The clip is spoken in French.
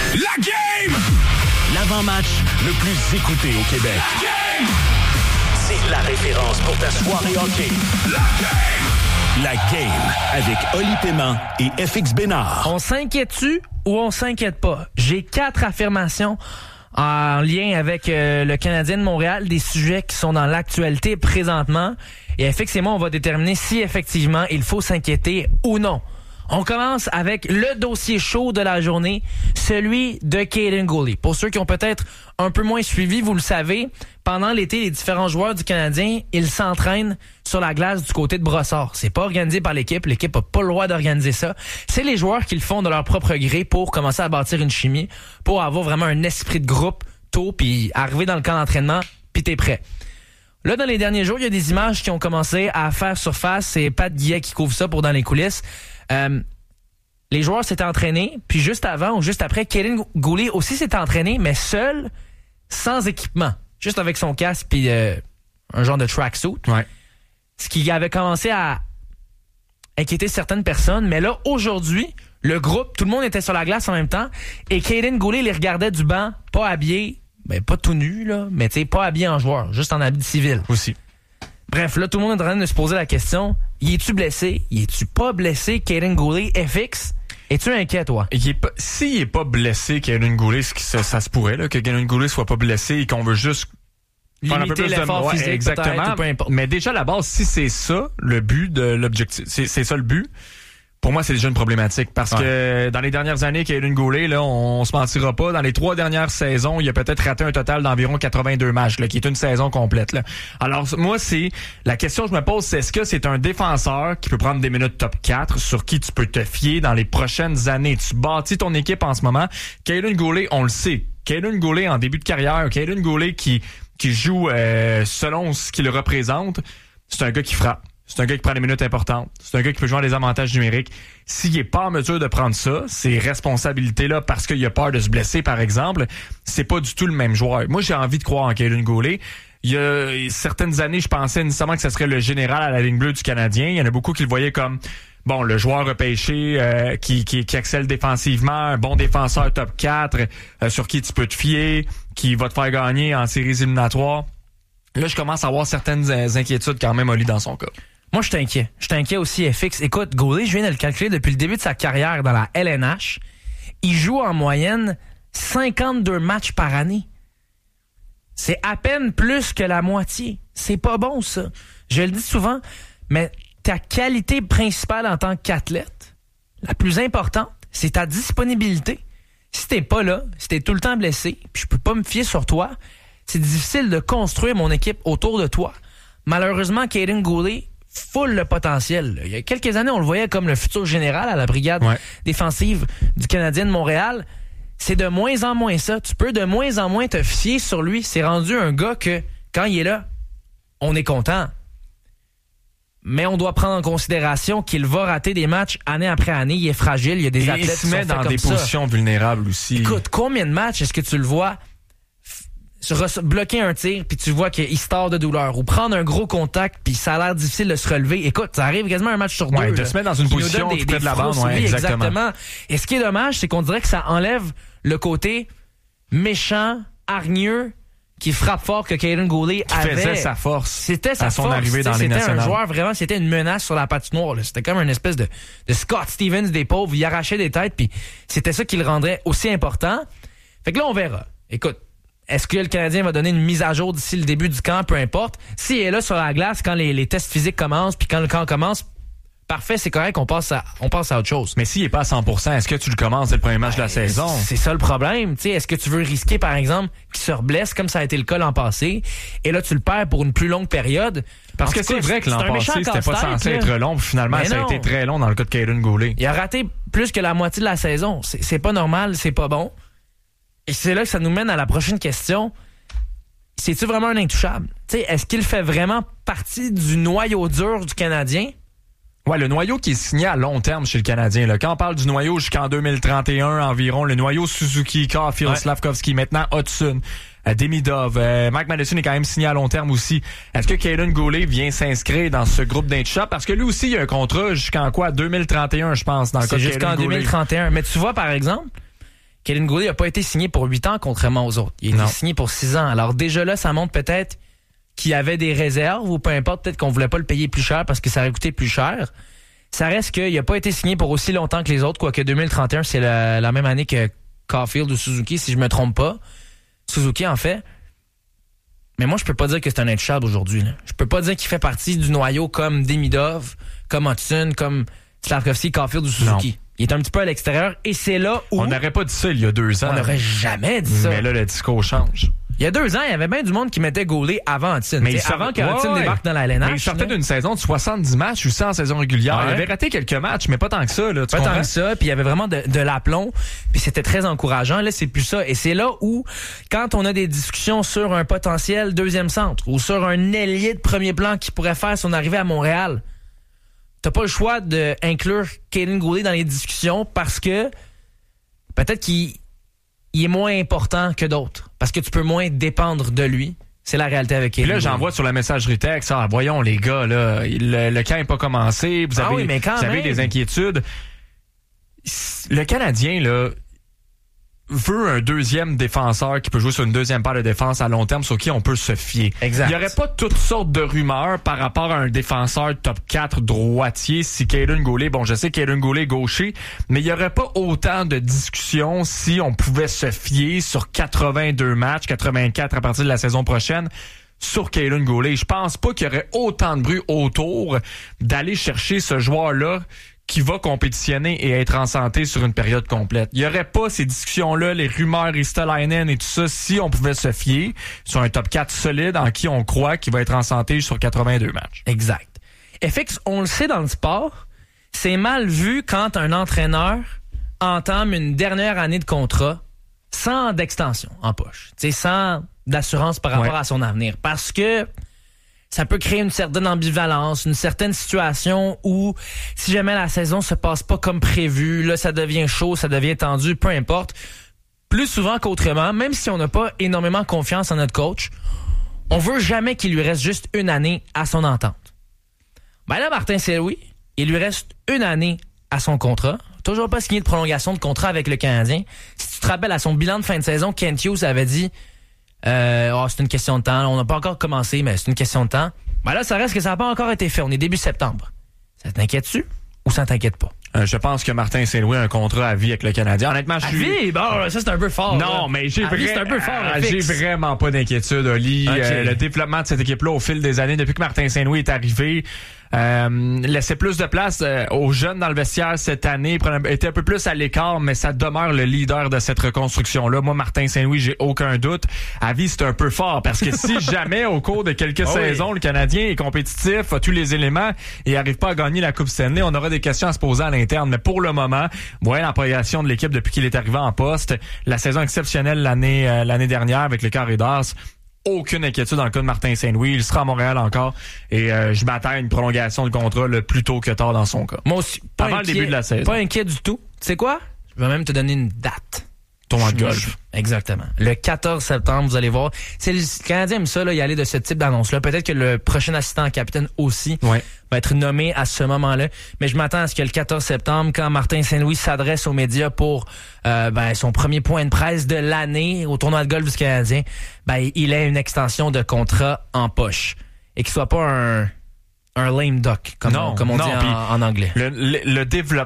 La game! L'avant-match le plus écouté au Québec. La game! C'est la référence pour ta soirée hockey. La game! La game avec Oli Paiement et FX Bénard. On s'inquiète-tu ou on s'inquiète pas? J'ai 4 affirmations en lien avec le Canadien de Montréal, des sujets qui sont dans l'actualité présentement. Et FX et moi, on va déterminer si effectivement il faut s'inquiéter ou non. On commence avec le dossier chaud de la journée, celui de Kaiden Guhle. Pour ceux qui ont peut-être un peu moins suivi, vous le savez, pendant l'été, les différents joueurs du Canadien, ils s'entraînent sur la glace du côté de Brossard. C'est pas organisé par l'équipe. L'équipe n'a pas le droit d'organiser ça. C'est les joueurs qui le font de leur propre gré pour commencer à bâtir une chimie, pour avoir vraiment un esprit de groupe tôt, puis arriver dans le camp d'entraînement, puis t'es prêt. Là, dans les derniers jours, il y a des images qui ont commencé à faire surface. C'est Pat Guillet qui couvre ça pour Dans les coulisses. Les joueurs s'étaient entraînés, puis juste avant ou juste après, Kaiden Guhle aussi s'était entraîné, mais seul, sans équipement. Juste avec son casque puis un genre de tracksuit. Ouais. Ce qui avait commencé à inquiéter certaines personnes. Mais là, aujourd'hui, le groupe, tout le monde était sur la glace en même temps, et Kaiden Guhle les regardait du banc, pas habillé, ben pas tout nu, là, mais tu sais, pas habillé en joueur, juste en habit civil. Aussi. Bref, là, tout le monde est en train de se poser la question, y es-tu blessé? Y es-tu pas blessé, Kaiden Guhle? FX? Es-tu inquiet, toi? S'il est pas blessé, Kaiden Guhle, ça se pourrait, là, que Kaiden Guhle soit pas blessé et qu'on veut juste faire un peu plus l'effort physique, exactement. peu importe. Mais déjà, à la base, si c'est ça, le but de l'objectif, c'est ça le but, pour moi, c'est déjà une problématique. Parce que dans les dernières années, Kaiden Guhle, là, on se mentira pas, dans les 3 dernières saisons, il a peut-être raté un total d'environ 82 matchs, là, qui est une saison complète, là. Alors, moi, la question que je me pose, c'est est-ce que c'est un défenseur qui peut prendre des minutes top 4, sur qui tu peux te fier dans les prochaines années? Tu bâtis ton équipe en ce moment. Kaiden Guhle, on le sait. Kaiden Guhle, en début de carrière, Kaiden Guhle qui joue selon ce qu'il représente, c'est un gars qui frappe. C'est un gars qui prend des minutes importantes. C'est un gars qui peut jouer des avantages numériques. S'il est pas en mesure de prendre ça, ces responsabilités-là, parce qu'il a peur de se blesser, par exemple, c'est pas du tout le même joueur. Moi, j'ai envie de croire en Kaiden Guhle. Il y a certaines années, je pensais nécessairement que ce serait le général à la ligne bleue du Canadien. Il y en a beaucoup qui le voyaient comme, bon, le joueur repêché qui excelle défensivement, un bon défenseur top 4, sur qui tu peux te fier, qui va te faire gagner en séries éliminatoires. Là, je commence à avoir certaines inquiétudes quand même, Oli, dans son cas. Moi, je suis inquiet. Je suis inquiet aussi, FX. Écoute, Guhle, je viens de le calculer depuis le début de sa carrière dans la LNH. Il joue en moyenne 52 matchs par année. C'est à peine plus que la moitié. C'est pas bon, ça. Je le dis souvent, mais ta qualité principale en tant qu'athlète, la plus importante, c'est ta disponibilité. Si t'es pas là, si t'es tout le temps blessé, puis je peux pas me fier sur toi, c'est difficile de construire mon équipe autour de toi. Malheureusement, Kaiden Guhle full le potentiel. Il y a quelques années, on le voyait comme le futur général à la brigade défensive du Canadien de Montréal. C'est de moins en moins ça. Tu peux de moins en moins te fier sur lui. C'est rendu un gars que, quand il est là, on est content. Mais on doit prendre en considération qu'il va rater des matchs année après année. Il est fragile. Il y a des athlètes qui sont faits comme ça. Il se met dans des positions vulnérables aussi. Écoute, combien de matchs est-ce que tu le vois bloquer un tir puis tu vois qu'il se tord de douleur, ou prendre un gros contact puis ça a l'air difficile de se relever? Écoute, ça arrive quasiment un match sur 2. De se mettre dans une position tout près de la bande. Exactement. Et ce qui est dommage, c'est qu'on dirait que ça enlève le côté méchant, hargneux, qui frappe fort que Kaiden Guhle avait. Faisait sa force. C'était sa à son force. Arrivée dans les nationales. C'était un joueur vraiment, c'était une menace sur la patinoire. Là. C'était comme une espèce de Scott Stevens des pauvres. Il arrachait des têtes, puis c'était ça qui le rendrait aussi important. Fait que là, on verra. Écoute, est-ce que le Canadien va donner une mise à jour d'ici le début du camp? Peu importe. S'il est là sur la glace quand les tests physiques commencent, puis quand le camp commence, parfait, c'est correct, on passe à autre chose. Mais s'il est pas à 100%, est-ce que tu le commences dès le premier match de la saison? C'est ça le problème. T'sais, est-ce que tu veux risquer, par exemple, qu'il se reblesse comme ça a été le cas l'an passé, et là, tu le perds pour une plus longue période? Parce que c'est vrai que l'an passé, c'était pas censé être long, puis finalement, ça a été très long dans le cas de Kaiden Guhle. Il a raté plus que la moitié de la saison. C'est pas normal, c'est pas bon. Et c'est là que ça nous mène à la prochaine question. C'est-tu vraiment un intouchable? T'sais, est-ce qu'il fait vraiment partie du noyau dur du Canadien? Ouais, le noyau qui est signé à long terme chez le Canadien. Là. Quand on parle du noyau jusqu'en 2031 environ, le noyau Suzuki, Caulfield, Slavkovski, maintenant Hudson, Demidov, Mike Madison est quand même signé à long terme aussi. Est-ce que Kaiden Guhle vient s'inscrire dans ce groupe d'intouchables? Parce que lui aussi, il a un contrat jusqu'en quoi? 2031, je pense, dans le cas de Kaiden Guhle. C'est jusqu'en 2031. Mais tu vois, par exemple, Kaylin Goulet n'a pas été signé pour 8 ans, contrairement aux autres. Il a été signé pour 6 ans. Alors déjà là, ça montre peut-être qu'il y avait des réserves ou peu importe, peut-être qu'on voulait pas le payer plus cher parce que ça aurait coûté plus cher. Ça reste qu'il n'a pas été signé pour aussi longtemps que les autres, quoique 2031, c'est la même année que Caulfield ou Suzuki, si je me trompe pas. Suzuki, en fait. Mais moi, je peux pas dire que c'est un intouchable aujourd'hui. Là. Je peux pas dire qu'il fait partie du noyau comme Demidov, comme Hudson, comme Slavkovski, Caulfield ou Suzuki. Non. Il est un petit peu à l'extérieur et c'est là où... On n'aurait pas dit ça il y a 2 ans. On n'aurait jamais dit ça. Mais là, le discours change. Il y a 2 ans, il y avait bien du monde qui mettait Goulet avant Hudson. Mais avant que Hudson débarque dans la LNH. Mais il sortait d'une saison de 70 matchs ou 100 en saison régulière. Il avait raté quelques matchs, mais pas tant que ça. Là, pas tant que ça, puis il y avait vraiment de l'aplomb. Puis c'était très encourageant. Là, c'est plus ça. Et c'est là où, quand on a des discussions sur un potentiel deuxième centre ou sur un ailier de premier plan qui pourrait faire son arrivée à Montréal, t'as pas le choix d'inclure Kaylin Goulet dans les discussions parce que peut-être qu'il est moins important que d'autres. Parce que tu peux moins dépendre de lui. C'est la réalité avec Kaylin. Puis là, j'envoie sur la messagerie texte. Voyons les gars, là, le camp n'est pas commencé. Vous avez des inquiétudes. Le Canadien, là, veut un deuxième défenseur qui peut jouer sur une deuxième paire de défense à long terme sur qui on peut se fier. Exact. Il n'y aurait pas toutes sortes de rumeurs par rapport à un défenseur top 4 droitier si Kaylin Goulet, bon, je sais Kaylin Goulet gaucher, mais il n'y aurait pas autant de discussions si on pouvait se fier sur 82 matchs, 84 à partir de la saison prochaine, sur Kaylin Goulet. Je pense pas qu'il y aurait autant de bruit autour d'aller chercher ce joueur-là qui va compétitionner et être en santé sur une période complète. Il n'y aurait pas ces discussions-là, les rumeurs Ristolainen et tout ça, si on pouvait se fier sur un top 4 solide en qui on croit qu'il va être en santé sur 82 matchs. Exact. FX, on le sait dans le sport, c'est mal vu quand un entraîneur entame une dernière année de contrat sans d'extension en poche, sans d'assurance par rapport à son avenir. Parce que ça peut créer une certaine ambivalence, une certaine situation où si jamais la saison se passe pas comme prévu, là ça devient chaud, ça devient tendu, peu importe. Plus souvent qu'autrement, même si on n'a pas énormément confiance en notre coach, on veut jamais qu'il lui reste juste une année à son entente. Ben là, Martin Saint-Louis, il lui reste une année à son contrat. Toujours pas signé de prolongation de contrat avec le Canadien. Si tu te rappelles, à son bilan de fin de saison, Kent Hughes avait dit c'est une question de temps. On n'a pas encore commencé, mais c'est une question de temps. Ben là, ça reste que ça n'a pas encore été fait. On est début septembre. Ça t'inquiète-tu ou ça t'inquiète pas? Je pense que Martin Saint-Louis a un contrat à vie avec le Canadien. Honnêtement, à vie? Bon, ça c'est un peu fort. Non, là. Mais j'ai vraiment pas d'inquiétude, Oli. Okay. Le développement de cette équipe-là au fil des années, depuis que Martin Saint-Louis est arrivé, laissait plus de place aux jeunes dans le vestiaire cette année, était un peu plus à l'écart, mais ça demeure le leader de cette reconstruction-là. Moi, Martin Saint-Louis, j'ai aucun doute. À vie, c'est un peu fort, parce que si jamais, au cours de quelques saisons, le Canadien est compétitif, a tous les éléments et n'arrive pas à gagner la Coupe Stanley, on aura des questions à se poser à l'interne. Mais pour le moment, voilà la progression de l'équipe depuis qu'il est arrivé en poste. La saison exceptionnelle l'année dernière avec le Carré d'Ars. Aucune inquiétude dans le cas de Martin Saint-Louis. Il sera à Montréal encore et je m'attends à une prolongation de contrat le plus tôt que tard dans son cas. Moi aussi. Avant le début de la saison. Pas inquiet du tout. Tu sais quoi? Je vais même te donner une date. Tournoi de golf. Exactement. Le 14 septembre, vous allez voir. C'est le Canadien aime ça, là, y aller de ce type d'annonce-là. Peut-être que le prochain assistant capitaine aussi va être nommé à ce moment-là. Mais je m'attends à ce que le 14 septembre, quand Martin Saint-Louis s'adresse aux médias pour son premier point de presse de l'année au tournoi de golf du Canadien, il ait une extension de contrat en poche. Et qu'il soit pas un lame duck, comme on dit en anglais. Le développement